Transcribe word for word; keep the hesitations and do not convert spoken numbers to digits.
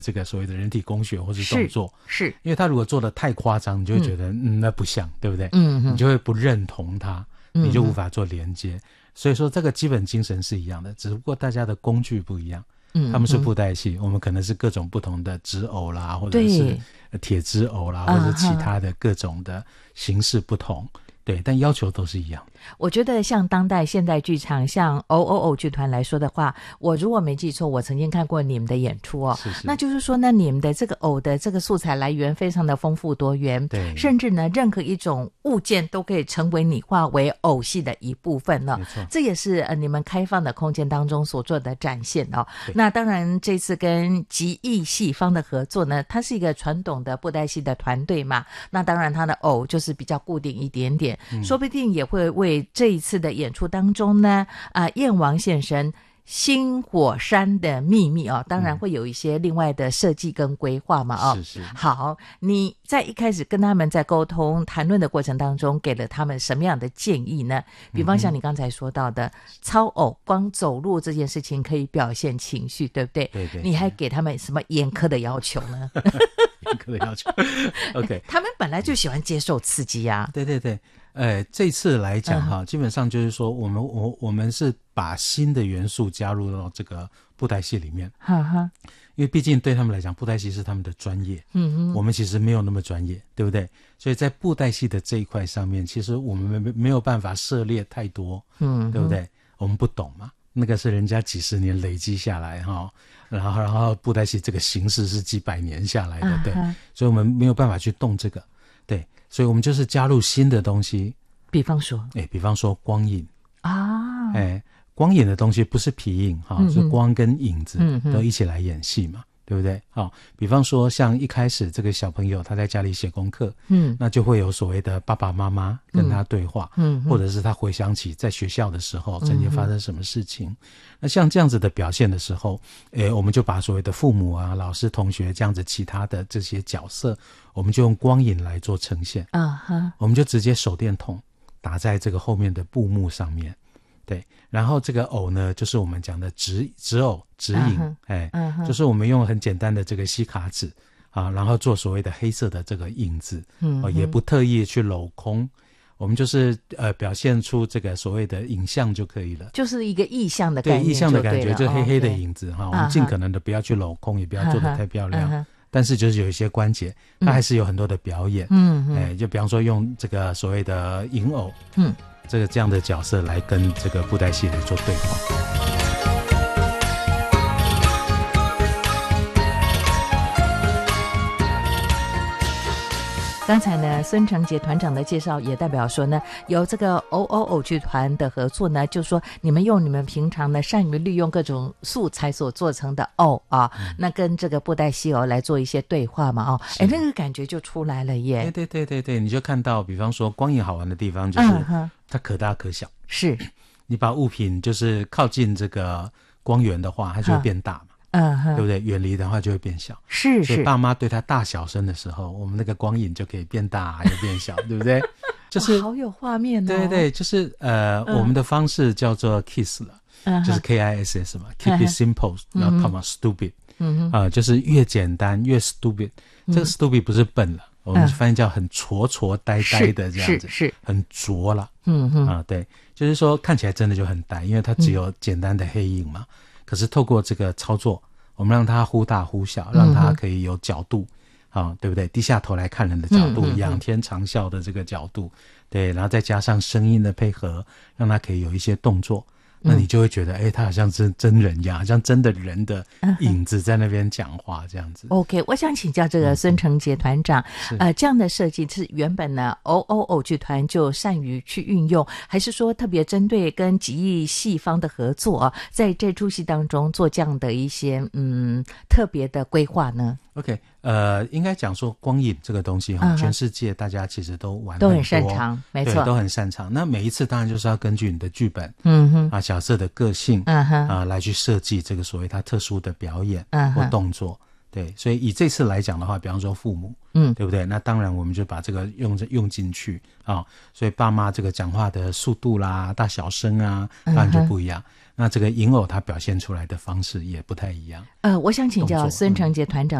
这个所谓的人体工学或是动作， 是，是因为他如果做的太夸张，你就会觉得 嗯, 嗯那不像，对不对？ 嗯嗯， 你就会不认同他，你就无法做连接。嗯、所以说这个基本精神是一样的，只不过大家的工具不一样。嗯，他们是布袋戏，我们可能是各种不同的纸偶啦，或者是铁枝偶啦，或者其他的各种的形式不同。对，但要求都是一样的。 我觉得像当代现代剧场，像偶偶偶剧团来说的话，我如果没记错，我曾经看过你们的演出哦。 是是。 那就是说呢，你们的这个偶的这个素材来源非常的丰富多元， 对， 甚至呢，任何一种物件都可以成为拟化为偶戏的一部分了。 没错， 这也是呃你们开放的空间当中所做的展现哦。那当然，这次跟极艺戏方的合作呢，它是一个传统的布袋戏的团队嘛，那当然它的偶就是比较固定一点点。嗯、说不定也会为这一次的演出当中呢，啊、呃，燕王现身新火山的秘密哦，当然会有一些另外的设计跟规划嘛哦。 是是。 好，你在一开始跟他们在沟通谈论的过程当中，给了他们什么样的建议呢？比方像你刚才说到的，嗯、操偶光走路这件事情可以表现情绪，对不对？ 对 对, 对。 你还给他们什么严苛的要求呢？ 严苛的要求，OK， 他们本来就喜欢接受刺激啊。 对对对。呃，这次来讲哈、嗯，基本上就是说，我们我我们是把新的元素加入到这个布袋戏里面， 哈哈， 因为毕竟对他们来讲，布袋戏是他们的专业，嗯哼，我们其实没有那么专业，对不对？所以在布袋戏的这一块上面，其实我们没没有办法涉猎太多，嗯，对不对？我们不懂嘛，那个是人家几十年累积下来哈，然后然后布袋戏这个形式是几百年下来的，啊、对，所以我们没有办法去动这个，对。所以我们就是加入新的东西， 比方说， 哎，比方说光影啊， 哎，光影的东西不是皮影哈、嗯，是光跟影子都一起来演戏嘛，嗯、对不对？好、哦，比方说像一开始这个小朋友他在家里写功课，嗯，那就会有所谓的爸爸妈妈跟他对话，嗯，或者是他回想起在学校的时候曾经发生什么事情。嗯、那像这样子的表现的时候，哎，我们就把所谓的父母啊、老师、同学这样子其他的这些角色。我们就用光影来做呈现啊哈， uh-huh. 我们就直接手电筒打在这个后面的布幕上面，对，然后这个偶呢，就是我们讲的直直偶直影， uh-huh. 哎， uh-huh. 就是我们用很简单的这个吸卡纸啊，然后做所谓的黑色的这个影子，嗯、呃，也不特意去镂空，我们就是呃表现出这个所谓的影像就可以了， 就是一个意象的概念， 对，意象的感觉，就黑黑的影子哈、 哦 okay. 我们尽可能的不要去镂空， uh-huh. 也不要做得太漂亮。Uh-huh.但是就是有一些关节，它还是有很多的表演，嗯，嗯哎，就比方说用这个所谓的影偶，嗯，这个这样的角色来跟这个布袋戏来做对话。 刚才呢，孙成杰团长的介绍也代表说呢，有这个偶偶偶剧团的合作呢，就是说你们用你们平常呢善于利用各种素材所做成的偶啊、嗯，那跟这个布袋戏偶来做一些对话嘛，哦，哎，那个感觉就出来了耶。 对对对对对，你就看到，比方说光影好玩的地方就是、嗯、它可大可小， 是你把物品就是靠近这个光源的话，它就会变大嘛。 嗯， 对不对？远离的话就会变小， 是是。 所以爸妈对他大小声的时候，我们那个光影就可以变大又变小，对不对？就是好有画面哦。 对对，就是呃、嗯，我们的方式叫做 kiss 了，嗯、就是 K I S S 嘛、嗯、，keep it simple，、嗯、然后 comma stupid， 嗯啊、呃，就是越简单越 stupid、嗯。这个 stupid 不是笨了，我们翻译叫很挫挫呆呆的这样子， 是是很拙了， 嗯嗯啊，对，就是说看起来真的就很呆，因为它只有简单的黑影嘛。嗯，可是透过这个操作，我们让它忽大忽小，让它可以有角度，啊、嗯，对不对？低下头来看人的角度，嗯嗯嗯、仰天长啸的这个角度，对，然后再加上声音的配合，让它可以有一些动作，那你就会觉得，哎、嗯，它好像真真人一样，好像真的人的影子在那边讲话这样子。 OK， 我想请教这个孙成杰团长，嗯、呃，这样的设计是原本呢偶偶偶剧团就善于去运用，还是说特别针对跟极艺戏方的合作，在这出戏当中做这样的一些嗯特别的规划呢？ OK， 呃，应该讲说光影这个东西哈、嗯，全世界大家其实都玩很多， 都很擅长，没错， 都很擅长。那每一次当然就是要根据你的剧本， 嗯哼， 啊，角色的个性， 嗯哼， 啊，来去设计这个所谓它特殊的表演或动作。嗯、 对，所以以这次来讲的话，比方说父母， 嗯， 对不对？那当然我们就把这个用用进去啊、哦，所以爸妈这个讲话的速度啦、大小声啊，当然就不一样。嗯、那这个迎偶他表现出来的方式也不太一样。 呃，我想请教孙成杰团长。